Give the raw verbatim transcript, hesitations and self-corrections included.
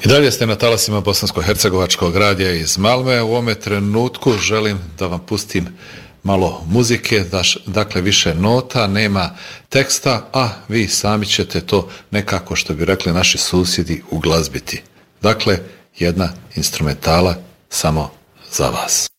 I dalje ste na talasima bosansko-hercegovačkog radija iz Malme. U ovome trenutku želim da vam pustim malo muzike, dakle više nota, nema teksta, a vi sami ćete to nekako, što bi rekli naši susjedi, uglazbiti. Dakle, jedna instrumentala samo za vas.